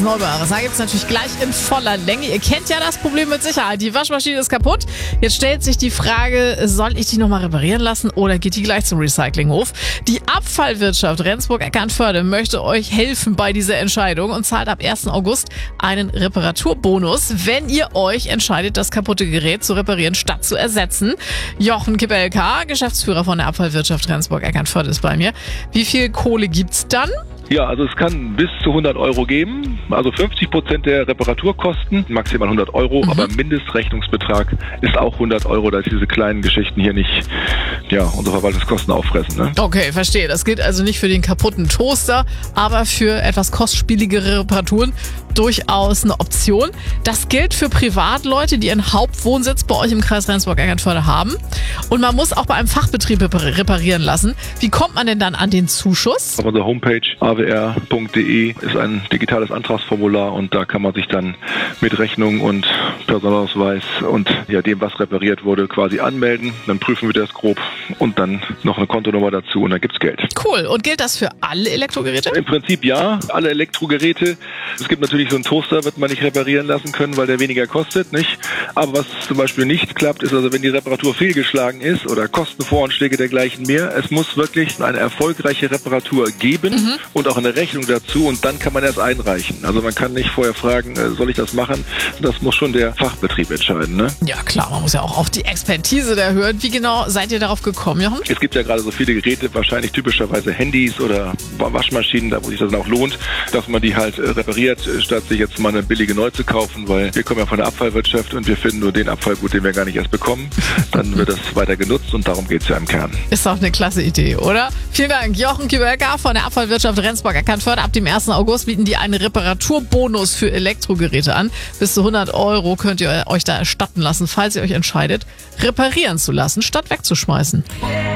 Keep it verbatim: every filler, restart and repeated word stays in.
Neubaueres. Da gibt es natürlich gleich in voller Länge. Ihr kennt ja das Problem mit Sicherheit. Die Waschmaschine ist kaputt. Jetzt stellt sich die Frage, soll ich die nochmal reparieren lassen oder geht die gleich zum Recyclinghof? Die Abfallwirtschaft Rendsburg-Eckernförde möchte euch helfen bei dieser Entscheidung und zahlt ab ersten August einen Reparaturbonus, wenn ihr euch entscheidet, das kaputte Gerät zu reparieren statt zu ersetzen. Jochen Kibelka, Geschäftsführer von der Abfallwirtschaft Rendsburg-Eckernförde, ist bei mir. Wie viel Kohle gibt's dann? Ja, also es kann bis zu hundert Euro geben, also fünfzig Prozent der Reparaturkosten, maximal hundert Euro, mhm. aber Mindestrechnungsbetrag ist auch hundert Euro, dass diese kleinen Geschichten hier nicht ja, unsere Verwaltungskosten auffressen. Ne? Okay, verstehe. Das gilt also nicht für den kaputten Toaster, aber für etwas kostspieligere Reparaturen durchaus eine Option. Das gilt für Privatleute, die ihren Hauptwohnsitz bei euch im Kreis Rendsburg-Eckernförde haben. Und man muss auch bei einem Fachbetrieb reparieren lassen. Wie kommt man denn dann an den Zuschuss? Auf unserer Homepage a w r punkt d e ist ein digitales Antragsformular und da kann man sich dann mit Rechnung und Personalausweis und ja, dem, was repariert wurde, quasi anmelden. Dann prüfen wir das grob und dann noch eine Kontonummer dazu und dann gibt's Geld. Cool. Und gilt das für alle Elektrogeräte? Im Prinzip ja, alle Elektrogeräte. Es gibt natürlich so einen Toaster, wird man nicht reparieren lassen können, weil der weniger kostet, nicht? Aber was zum Beispiel nicht klappt, ist also, wenn die Reparatur fehlgeschlagen ist oder Kostenvoranschläge dergleichen mehr. Es muss wirklich eine erfolgreiche Reparatur geben mhm. und auch eine Rechnung dazu und dann kann man erst einreichen. Also man kann nicht vorher fragen, soll ich das machen? Das muss schon der Fachbetrieb entscheiden, ne? Ja klar, man muss ja auch auf die Expertise da hören. Wie genau seid ihr darauf gekommen, Jochen? Es gibt ja gerade so viele Geräte, wahrscheinlich typischerweise Handys oder Waschmaschinen, da wo sich das dann auch lohnt, dass man die halt repariert, statt sich jetzt mal eine billige neu zu kaufen, weil wir kommen ja von der Abfallwirtschaft und wir finden nur den Abfall gut, den wir gar nicht erst bekommen. Dann wird das weiter genutzt und darum geht es ja im Kern. Ist doch eine klasse Idee, oder? Vielen Dank, Jochen Kibelka von der Abfallwirtschaft Rendsburg-Eckernförde. Ab dem ersten August bieten die einen Reparaturbonus für Elektrogeräte an. Bis zu hundert Euro könnt ihr euch da erstatten lassen, falls ihr euch entscheidet, reparieren zu lassen, statt wegzuschmeißen.